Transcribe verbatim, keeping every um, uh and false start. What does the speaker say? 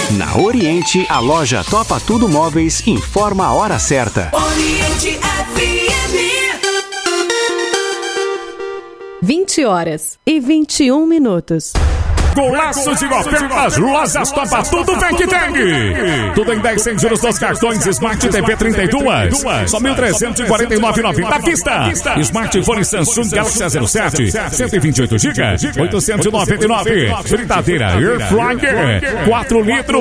Na Oriente, a loja Topa Tudo Móveis informa a hora certa. Oriente F M. vinte horas e vinte e um minutos. Golaço de ofertas, lojas Topa Tudo Vem que tem. Tudo em dez sem juros dos cartões Smart T V trinta e dois. Só mil trezentos e quarenta e nove reais e noventa centavos à vista. Smartphone Samsung Galaxy A zero sete, cento e vinte e oito gigas, oitocentos e noventa e nove reais. Fritadeira Air Fryer, quatro litros.